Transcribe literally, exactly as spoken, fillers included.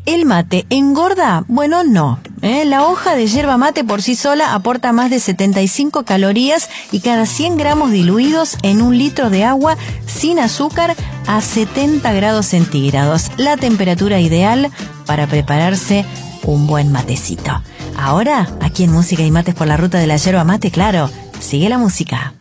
¿El mate engorda? Bueno, no. ¿Eh? La hoja de yerba mate por sí sola aporta más de setenta y cinco calorías y cada cien gramos diluidos en un litro de agua sin azúcar a setenta grados centígrados. La temperatura ideal para prepararse un buen matecito. Ahora, aquí en Música y Mates por la Ruta de la Yerba Mate, claro, sigue la música.